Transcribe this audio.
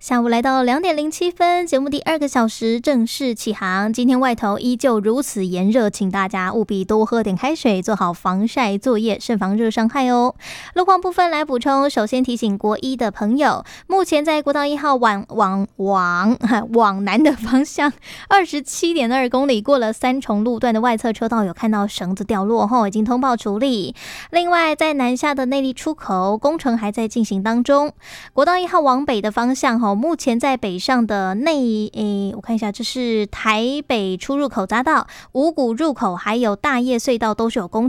下午来到2:07，节目第2个小时正式起航。今天外头依旧如此炎热，请大家务必多喝点开水，做好防晒作业，慎防热伤害哦。路况部分来补充，首先提醒国一的朋友，目前在国道1号往南的方向27.2公里，过了3重路段的外侧车道有看到绳子掉落后，已经通报处理。另外，在南下的内壢出口工程还在进行当中，国道1号往北的方向目前在北上的我看一下，这是台北出入口匝道、五股入口还有大叶隧道都是有工